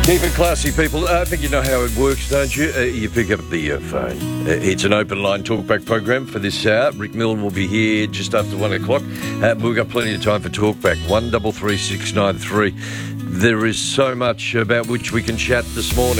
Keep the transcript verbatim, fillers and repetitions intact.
Keep it classy, people. Uh, I think you know how it works, don't you? Uh, you pick up the uh, phone. Uh, it's an open line talkback program for this hour. Rick Milne will be here just after one o'clock. Uh, we've got plenty of time for talkback. One double three six nine three. There is so much about which we can chat this morning.